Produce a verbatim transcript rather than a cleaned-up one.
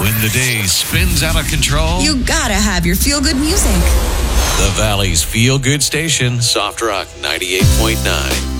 When the day spins out of control, you gotta have your feel-good music. The Valley's feel-good station, Soft Rock ninety-eight point nine.